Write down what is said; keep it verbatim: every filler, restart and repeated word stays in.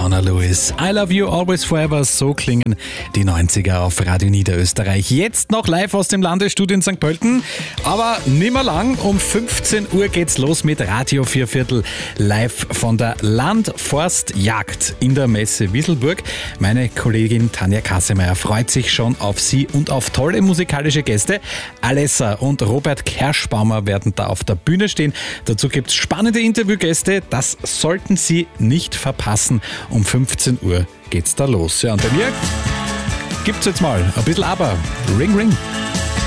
Donna Lewis. I love you always forever. So klingen die neunziger auf Radio Niederösterreich. Jetzt noch live aus dem Landesstudio in Sankt Pölten. Aber nimmer lang. Um fünfzehn Uhr geht's los mit Radio Vierviertel. Live von der Landforstjagd in der Messe Wisselburg. Meine Kollegin Tanja Kassemeyer freut sich schon auf Sie und auf tolle musikalische Gäste. Alessa und Robert Kerschbaumer werden da auf der Bühne stehen. Dazu gibt's spannende Interviewgäste. Das sollten Sie nicht verpassen. Um fünfzehn Uhr geht's da los. Ja, und bei mir gibt's jetzt mal ein bisschen Aber. Ring, ring.